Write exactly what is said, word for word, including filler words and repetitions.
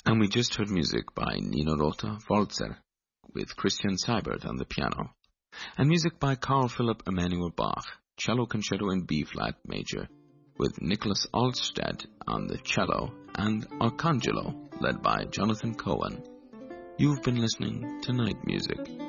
And we just heard music by Nino Rota Walzer with Christian Seibert on the piano, and music by Carl Philipp Emanuel Bach, cello concerto in B-flat major, with Nicholas Alstead on the cello and Arcangelo, led by Jonathan Cohen. You've been listening to Night Music.